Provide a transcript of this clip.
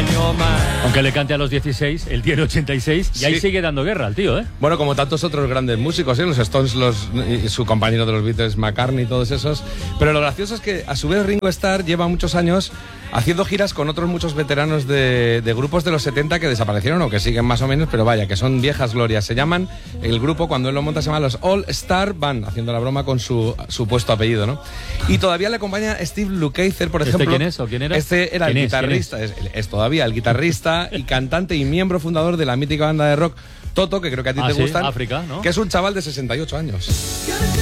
Aunque le cante a los 16, él tiene 86 y ahí sigue dando guerra al tío, ¿eh? Bueno, como tantos otros grandes músicos, los Stones, y su compañero de los Beatles, McCartney, todos esos. Pero lo gracioso es que a su vez Ringo Starr lleva muchos años haciendo giras con otros muchos veteranos de grupos de los 70 que desaparecieron o que siguen más o menos, pero vaya, que son viejas glorias. Se llaman, el grupo cuando él lo monta se llama los All Star Band, haciendo la broma con su supuesto apellido, ¿no? Y todavía le acompaña Steve Lukather, por ejemplo. ¿Quién es o quién era? Este era el guitarrista, es todavía el guitarrista y cantante y miembro fundador de la mítica banda de rock Toto, que creo que a ti te gustan, África, ¿no? Que es un chaval de 68 años.